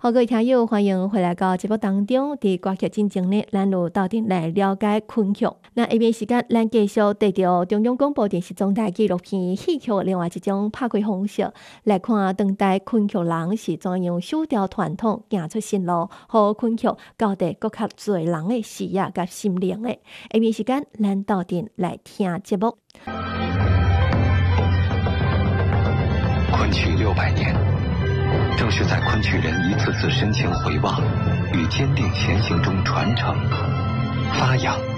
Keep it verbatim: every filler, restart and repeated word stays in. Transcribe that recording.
好，各位听友，欢迎回来到节目当中。伫歌曲进前呢，咱有斗阵来了解昆曲。那下面时间，咱继续带着中央广播电视总台纪录片戏曲另外一种拍开方式，来看当代昆曲人是怎样守调传统，行出新路，和昆曲交代更较侪人的视野甲心灵的。下面时间，咱斗阵来听节目。 昆曲六百年。正是在昆曲人一次次深情回望与坚定前行中传承、发扬。